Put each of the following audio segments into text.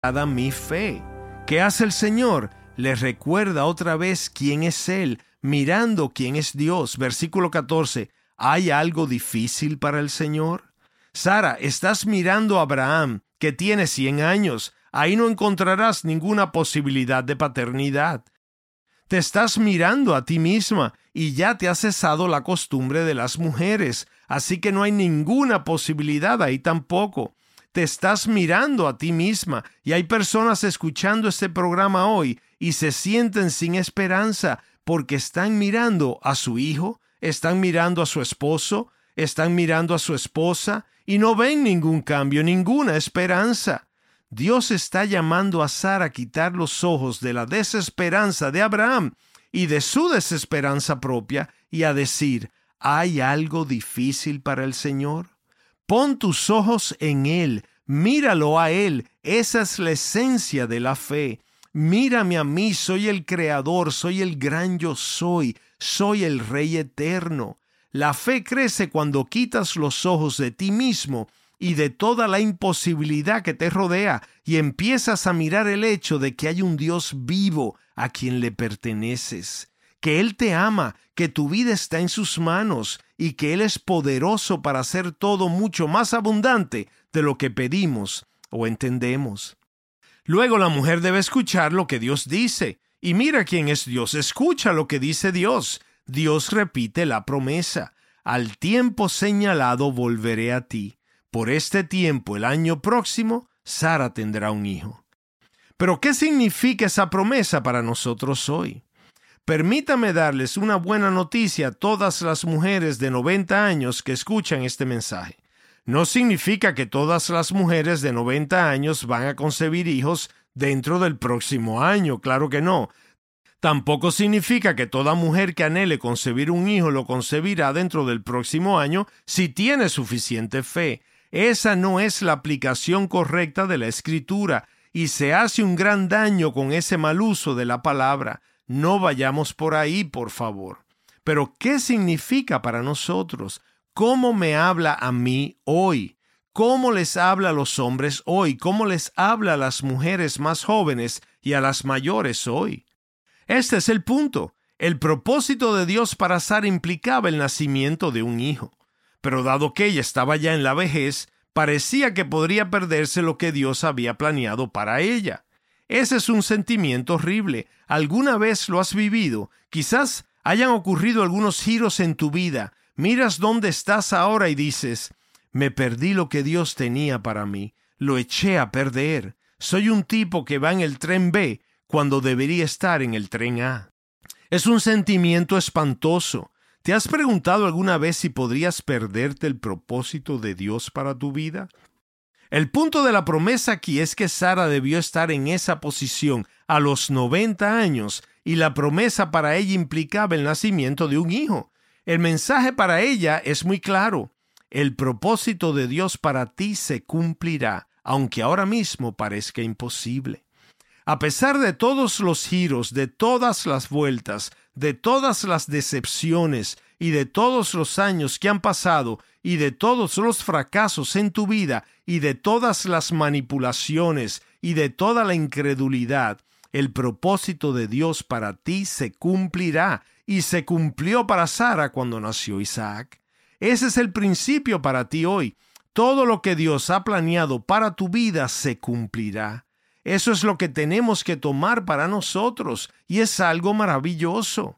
mi fe. ¿Qué hace el Señor? Le recuerda otra vez quién es Él, mirando quién es Dios. Versículo 14. ¿Hay algo difícil para el Señor? Sara, estás mirando a Abraham, que tiene 100 años. Ahí no encontrarás ninguna posibilidad de paternidad. Te estás mirando a ti misma y ya te ha cesado la costumbre de las mujeres, así que no hay ninguna posibilidad ahí tampoco. Te estás mirando a ti misma y hay personas escuchando este programa hoy y se sienten sin esperanza porque están mirando a su hijo, están mirando a su esposo, están mirando a su esposa y no ven ningún cambio, ninguna esperanza. Dios está llamando a Sara a quitar los ojos de la desesperanza de Abraham y de su desesperanza propia y a decir, ¿hay algo difícil para el Señor? Pon tus ojos en Él, míralo a Él, esa es la esencia de la fe. Mírame a mí, soy el Creador, soy el gran yo soy el Rey eterno. La fe crece cuando quitas los ojos de ti mismo y de toda la imposibilidad que te rodea y empiezas a mirar el hecho de que hay un Dios vivo a quien le perteneces, que Él te ama, que tu vida está en sus manos y que Él es poderoso para hacer todo mucho más abundante de lo que pedimos o entendemos. Luego la mujer debe escuchar lo que Dios dice. Y mira quién es Dios, escucha lo que dice Dios. Dios repite la promesa. Al tiempo señalado volveré a ti. Por este tiempo, el año próximo, Sara tendrá un hijo. Pero, ¿qué significa esa promesa para nosotros hoy? Permítame darles una buena noticia a todas las mujeres de 90 años que escuchan este mensaje. No significa que todas las mujeres de 90 años van a concebir hijos dentro del próximo año, claro que no. Tampoco significa que toda mujer que anhele concebir un hijo lo concebirá dentro del próximo año si tiene suficiente fe. Esa no es la aplicación correcta de la Escritura y se hace un gran daño con ese mal uso de la palabra. No vayamos por ahí, por favor. Pero, ¿qué significa para nosotros? ¿Cómo me habla a mí hoy? ¿Cómo les habla a los hombres hoy? ¿Cómo les habla a las mujeres más jóvenes y a las mayores hoy? Este es el punto. El propósito de Dios para Sara implicaba el nacimiento de un hijo. Pero dado que ella estaba ya en la vejez, parecía que podría perderse lo que Dios había planeado para ella. Ese es un sentimiento horrible. ¿Alguna vez lo has vivido? Quizás hayan ocurrido algunos giros en tu vida. Miras dónde estás ahora y dices, me perdí lo que Dios tenía para mí. Lo eché a perder. Soy un tipo que va en el tren B cuando debería estar en el tren A. Es un sentimiento espantoso. ¿Te has preguntado alguna vez si podrías perderte el propósito de Dios para tu vida? El punto de la promesa aquí es que Sara debió estar en esa posición a los 90 años y la promesa para ella implicaba el nacimiento de un hijo. El mensaje para ella es muy claro. El propósito de Dios para ti se cumplirá, aunque ahora mismo parezca imposible. A pesar de todos los giros, de todas las vueltas, de todas las decepciones y de todos los años que han pasado y de todos los fracasos en tu vida y de todas las manipulaciones y de toda la incredulidad, el propósito de Dios para ti se cumplirá y se cumplió para Sara cuando nació Isaac. Ese es el principio para ti hoy. Todo lo que Dios ha planeado para tu vida se cumplirá. Eso es lo que tenemos que tomar para nosotros y es algo maravilloso.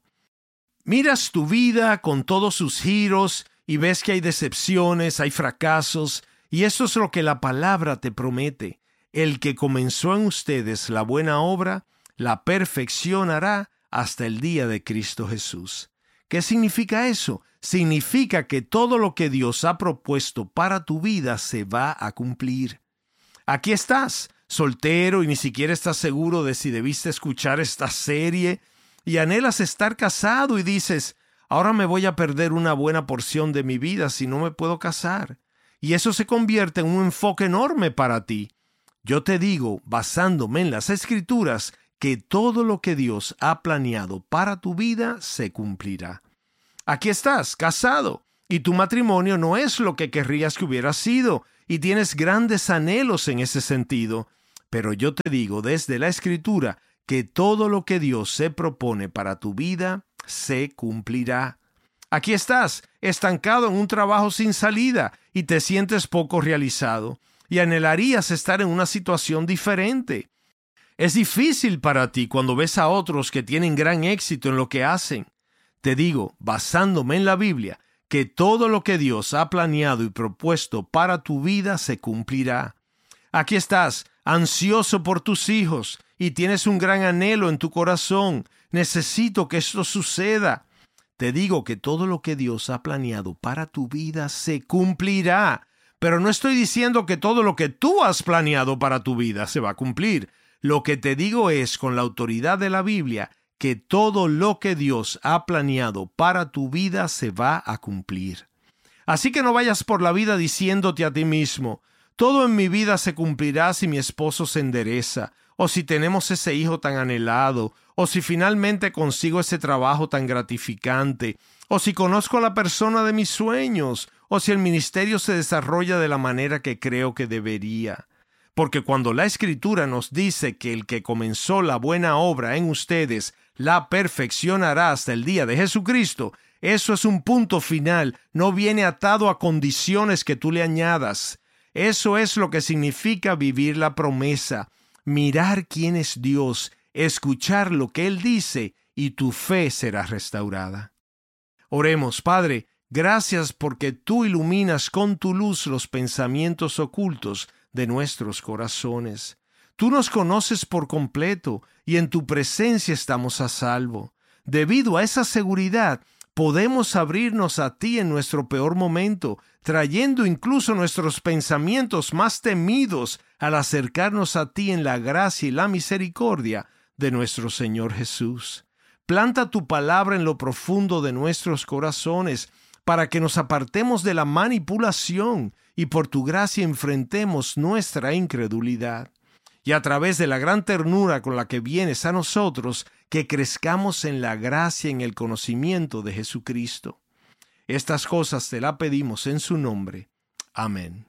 Miras tu vida con todos sus giros y ves que hay decepciones, hay fracasos, y eso es lo que la palabra te promete. El que comenzó en ustedes la buena obra, la perfeccionará hasta el día de Cristo Jesús. ¿Qué significa eso? Significa que todo lo que Dios ha propuesto para tu vida se va a cumplir. Aquí estás, soltero y ni siquiera estás seguro de si debiste escuchar esta serie y anhelas estar casado y dices, ahora me voy a perder una buena porción de mi vida si no me puedo casar. Y eso se convierte en un enfoque enorme para ti. Yo te digo, basándome en las Escrituras, que todo lo que Dios ha planeado para tu vida se cumplirá. Aquí estás, casado, y tu matrimonio no es lo que querrías que hubiera sido, y tienes grandes anhelos en ese sentido. Pero yo te digo desde la Escritura que todo lo que Dios se propone para tu vida se cumplirá. Aquí estás, estancado en un trabajo sin salida y te sientes poco realizado y anhelarías estar en una situación diferente. Es difícil para ti cuando ves a otros que tienen gran éxito en lo que hacen. Te digo, basándome en la Biblia, que todo lo que Dios ha planeado y propuesto para tu vida se cumplirá. Aquí estás, ansioso por tus hijos, y tienes un gran anhelo en tu corazón. Necesito que esto suceda. Te digo que todo lo que Dios ha planeado para tu vida se cumplirá. Pero no estoy diciendo que todo lo que tú has planeado para tu vida se va a cumplir. Lo que te digo es, con la autoridad de la Biblia, que todo lo que Dios ha planeado para tu vida se va a cumplir. Así que no vayas por la vida diciéndote a ti mismo, todo en mi vida se cumplirá si mi esposo se endereza, o si tenemos ese hijo tan anhelado, o si finalmente consigo ese trabajo tan gratificante, o si conozco a la persona de mis sueños, o si el ministerio se desarrolla de la manera que creo que debería. Porque cuando la Escritura nos dice que el que comenzó la buena obra en ustedes la perfeccionará hasta el día de Jesucristo, eso es un punto final, no viene atado a condiciones que tú le añadas. Eso es lo que significa vivir la promesa, mirar quién es Dios, escuchar lo que Él dice y tu fe será restaurada. Oremos, Padre, gracias porque tú iluminas con tu luz los pensamientos ocultos de nuestros corazones. Tú nos conoces por completo y en tu presencia estamos a salvo. Debido a esa seguridad, podemos abrirnos a ti en nuestro peor momento, trayendo incluso nuestros pensamientos más temidos al acercarnos a ti en la gracia y la misericordia de nuestro Señor Jesús. Planta tu palabra en lo profundo de nuestros corazones para que nos apartemos de la manipulación y por tu gracia enfrentemos nuestra incredulidad. Y a través de la gran ternura con la que vienes a nosotros, que crezcamos en la gracia y en el conocimiento de Jesucristo. Estas cosas te las pedimos en su nombre. Amén.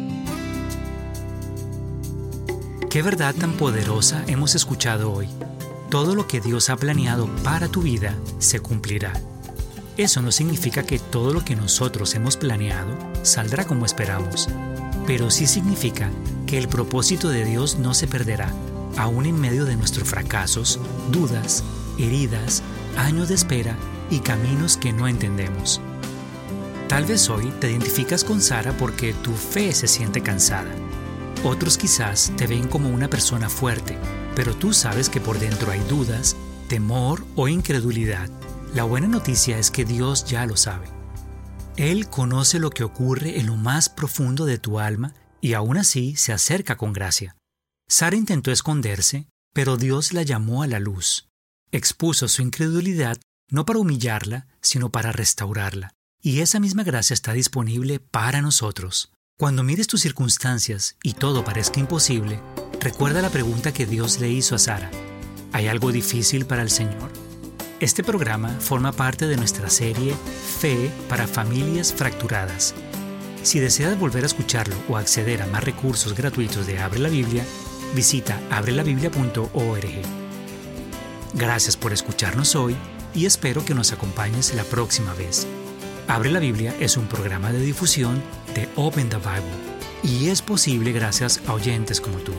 Qué verdad tan poderosa hemos escuchado hoy. Todo lo que Dios ha planeado para tu vida se cumplirá. Eso no significa que todo lo que nosotros hemos planeado saldrá como esperamos, pero sí significa que el propósito de Dios no se perderá, aún en medio de nuestros fracasos, dudas, heridas, años de espera y caminos que no entendemos. Tal vez hoy te identificas con Sara porque tu fe se siente cansada. Otros quizás te ven como una persona fuerte, pero tú sabes que por dentro hay dudas, temor o incredulidad. La buena noticia es que Dios ya lo sabe. Él conoce lo que ocurre en lo más profundo de tu alma y aún así se acerca con gracia. Sara intentó esconderse, pero Dios la llamó a la luz. Expuso su incredulidad no para humillarla, sino para restaurarla. Y esa misma gracia está disponible para nosotros. Cuando mires tus circunstancias y todo parezca imposible, recuerda la pregunta que Dios le hizo a Sara. ¿Hay algo difícil para el Señor? Este programa forma parte de nuestra serie Fe para Familias Fracturadas. Si deseas volver a escucharlo o acceder a más recursos gratuitos de Abre la Biblia, visita abrelabiblia.org. Gracias por escucharnos hoy y espero que nos acompañes la próxima vez. Abre la Biblia es un programa de difusión de Open the Bible y es posible gracias a oyentes como tú.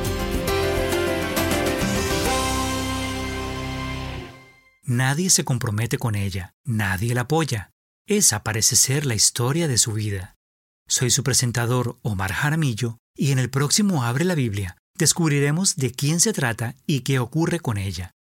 Nadie se compromete con ella, nadie la apoya. Esa parece ser la historia de su vida. Soy su presentador Omar Jaramillo y en el próximo Abre la Biblia descubriremos de quién se trata y qué ocurre con ella.